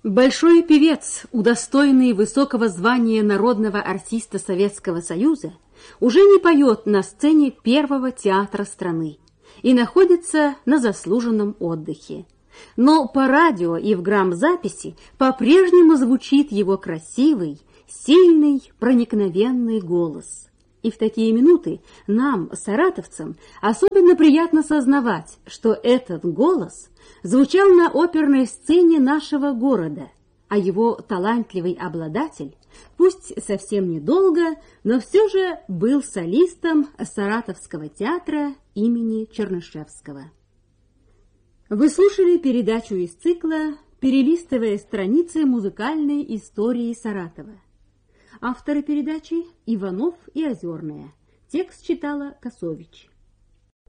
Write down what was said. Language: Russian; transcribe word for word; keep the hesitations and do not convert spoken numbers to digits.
Большой певец, удостоенный высокого звания народного артиста Советского Союза, уже не поет на сцене первого театра страны и находится на заслуженном отдыхе. Но по радио и в грамзаписи по-прежнему звучит его красивый, сильный, проникновенный голос. И в такие минуты нам, саратовцам, особенно приятно сознавать, что этот голос звучал на оперной сцене нашего города, а его талантливый обладатель, пусть совсем недолго, но все же был солистом Саратовского театра имени Чернышевского. Вы слушали передачу из цикла «Перелистывая страницы музыкальной истории Саратова». Авторы передачи Иванов и Озерная. Текст читала Косович.